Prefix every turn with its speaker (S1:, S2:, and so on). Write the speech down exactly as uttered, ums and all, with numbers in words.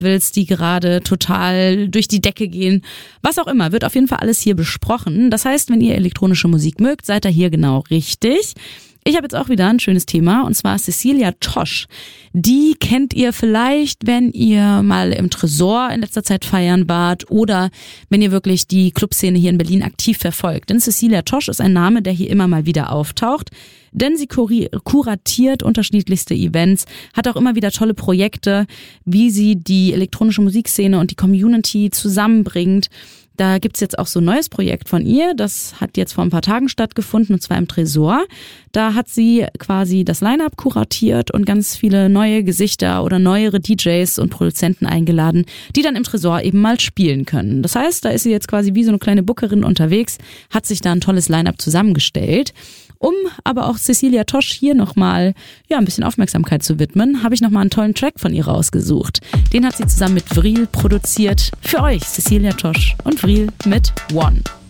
S1: Festivals, die gerade total durch die Decke gehen. Was auch immer, wird auf jeden Fall alles hier besprochen. Das heißt, wenn ihr elektronische Musik mögt, seid ihr hier genau richtig. Ich habe jetzt auch wieder ein schönes Thema, und zwar Cecilia Tosh. Die kennt ihr vielleicht, wenn ihr mal im Tresor in letzter Zeit feiern wart oder wenn ihr wirklich die Clubszene hier in Berlin aktiv verfolgt. Denn Cecilia Tosh ist ein Name, der hier immer mal wieder auftaucht, denn sie kuratiert unterschiedlichste Events, hat auch immer wieder tolle Projekte, wie sie die elektronische Musikszene und die Community zusammenbringt. Da gibt's jetzt auch so ein neues Projekt von ihr, das hat jetzt vor ein paar Tagen stattgefunden, und zwar im Tresor. Da hat sie quasi das Line-Up kuratiert und ganz viele neue Gesichter oder neuere D Js und Produzenten eingeladen, die dann im Tresor eben mal spielen können. Das heißt, da ist sie jetzt quasi wie so eine kleine Bookerin unterwegs, hat sich da ein tolles Line-Up zusammengestellt. Um aber auch Cecilia Tosh hier nochmal ja, ein bisschen Aufmerksamkeit zu widmen, habe ich nochmal einen tollen Track von ihr rausgesucht. Den hat sie zusammen mit Vril produziert. Für euch Cecilia Tosh und Vril mit One.